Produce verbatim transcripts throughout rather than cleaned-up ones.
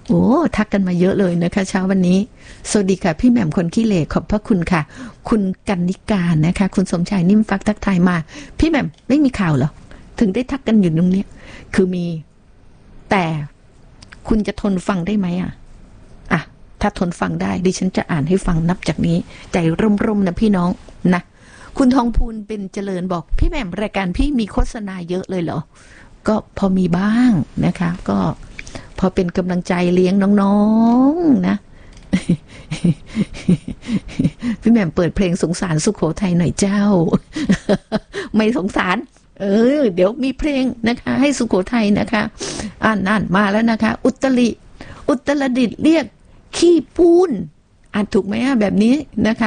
โอ้ทักกันมาเยอะเลยนะคะเช้าวันนี้สวัสดีค่ะพี่แหม่มคนขี้เหร่ขอบพระคุณค่ะคุณกันนิการนะคะคุณสมชายนิ่มฟักทักทายมาพี่แหม่มไม่มีข่าวเหรอถึงได้ทักกันอยู่ตรงนี้คือมีแต่คุณจะทนฟังได้ไหมอ่ะอ่ะถ้าทนฟังได้ดิฉันจะอ่านให้ฟังนับจากนี้ใจร่มๆนะพี่น้องนะคุณทองพูนเป็นเจริญบอกพี่แหม่มรายการพี่มีโฆษณาเยอะเลยเหรอก็พอมีบ้างนะคะก็พอเป็นกำลังใจเลี้ยงน้องๆนะพี่แหม่มเปิดเพลงสงสารสุโขทัยหน่อยเจ้า ไม่สงสารเออเดี๋ยวมีเพลงนะคะให้สุโขทัยนะคะอ่านนั่นมาแล้วนะคะอุตริอุตรดิตถ์เรียกขี้ปูนอ่านถูกไหมอ่ะแบบนี้นะคะ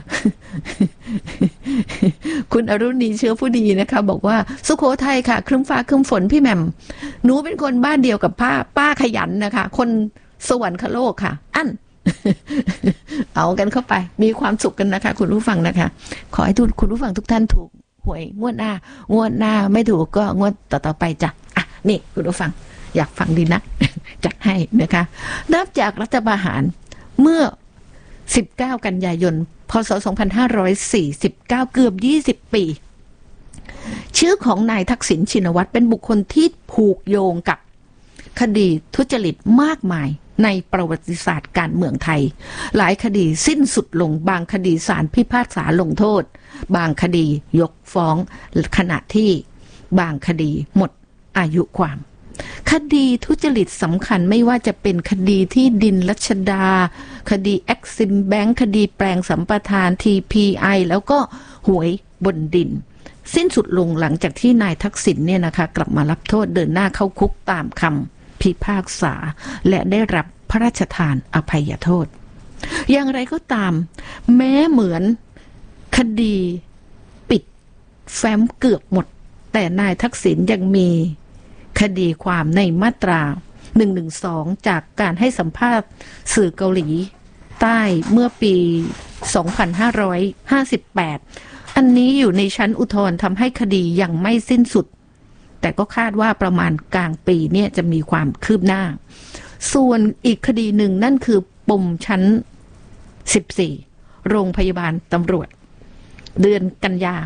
คุณอรุณีเชื้อผู้ดีนะคะบอกว่าสุโขทัยค่ะครึ้มฟ้าครึ้มฝนพี่แหม่มหนูเป็นคนบ้านเดียวกับป้าป้าขยันนะคะคนสวรรคโลกค่ะอัน เอากันเข้าไปมีความสุขกันนะคะคุณผู้ฟังนะคะขอให้ทุกคุณผู้ฟังทุกท่านถูกหวยงวดหน้างวดหน้าไม่ถูกก็งวดต่อๆไปจ้ะอ่ะนี่คุณผู้ฟังอยากฟังดีนะ จัดให้นะคะนับจากรัฐประหารเมื่อสิบเก้ากันยายนพศสองพันห้าร้อยสี่สิบเก้าเกือบยี่สิบปีชื่อของนายทักษิณชินวัตรเป็นบุคคลที่ผูกโยงกับคดีทุจริตมากมายในประวัติศาสตร์การเมืองไทยหลายคดีสิ้นสุดลงบางคดีศาลพิพากษาลงโทษบางคดียกฟ้องขณะที่บางคดีหมดอายุความคดีทุจริตสำคัญไม่ว่าจะเป็นคดีที่ดินรัชดาคดีแอ็กซิมแบงค์คดีแปลงสัมปทาน ที พี ไอ แล้วก็หวยบนดินสิ้นสุดลงหลังจากที่นายทักษิณเนี่ยนะคะกลับมารับโทษเดินหน้าเข้าคุกตามคำพิพากษาและได้รับพระราชทานอภัยโทษอย่างไรก็ตามแม้เหมือนคดีปิดแฟ้มเกือบหมดแต่นายทักษิณยังมีคดีความในมาตราหนึ่งหนึ่งสองจากการให้สัมภาษณ์สื่อเกาหลีใต้เมื่อปีสองพันห้าร้อยห้าสิบแปดอันนี้อยู่ในชั้นอุทธรณ์ทำให้คดียังไม่สิ้นสุดแต่ก็คาดว่าประมาณกลางปีเนี่ยจะมีความคืบหน้าส่วนอีกคดีหนึ่งนั่นคือปมชั้นสิบสี่โรงพยาบาลตำรวจเดือนกันยา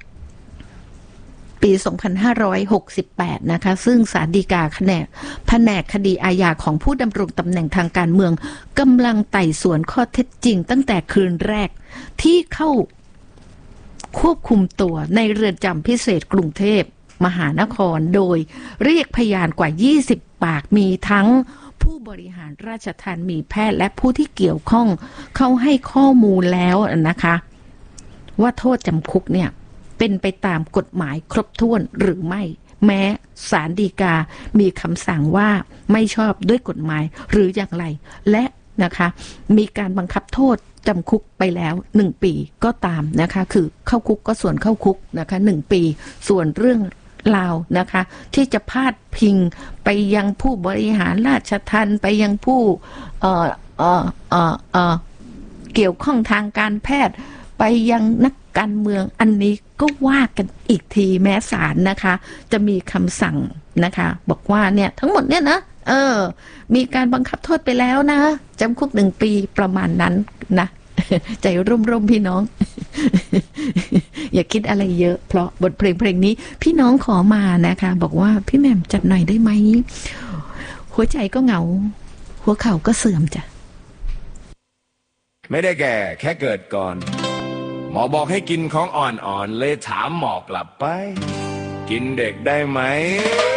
ปีสองพันห้าร้อยหกสิบแปดนะคะซึ่งศาลฎีกาแผนกแผนกคดีอาญาของผู้ดำรงตำแหน่งทางการเมืองกำลังไต่สวนข้อเท็จจริงตั้งแต่คืนแรกที่เข้าควบคุมตัวในเรือนจำพิเศษกรุงเทพมหานครโดยเรียกพยานกว่ายี่สิบปากมีทั้งผู้บริหารราชทัณฑ์มีแพทย์และผู้ที่เกี่ยวข้องเขาให้ข้อมูลแล้วนะคะว่าโทษจำคุกเนี่ยเป็นไปตามกฎหมายครบถ้วนหรือไม่แม้ศาลฎีกามีคำสั่งว่าไม่ชอบด้วยกฎหมายหรืออย่างไรและนะคะมีการบังคับโทษจำคุกไปแล้วหนึ่งปีก็ตามนะคะคือเข้าคุกก็ส่วนเข้าคุกนะคะหนึ่งปีส่วนเรื่องราวนะคะที่จะพาดพิงไปยังผู้บริหารราชทัณฑ์ไปยังผู้เอ่อเอ่อเอ่อเอ่อเกี่ยวข้องทางการแพทย์ไปยังนักการเมืองอันนี้ก็ว่ากันอีกทีแม้ศาลนะคะจะมีคำสั่งนะคะบอกว่าเนี่ยทั้งหมดเนี่ยนะเออมีการบังคับโทษไปแล้วนะจำคุกหนึ่งปีประมาณนั้นนะใจร่มๆพี่น้อง อย่าคิดอะไรเยอะเพราะบทเพลงเพลงนี้พี่น้องขอมานะคะบอกว่าพี่แหม่มจัดหน่อยได้ไหมหัวใจก็เหงาหัวเข่าก็เสื่อมจ้ะไม่ได้แก่แค่เกิดก่อนหมอบอกให้กินของอ่อนๆเลยถามหมอกลับไปกินเด็กได้ไหม